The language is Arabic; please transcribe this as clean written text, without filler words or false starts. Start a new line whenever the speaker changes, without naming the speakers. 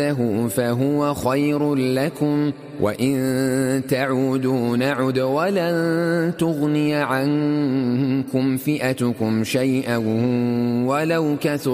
فهو خير لكم، وإن تعودوا نعد ولن تغني عنكم فئتكم شيئا ولو كثرت.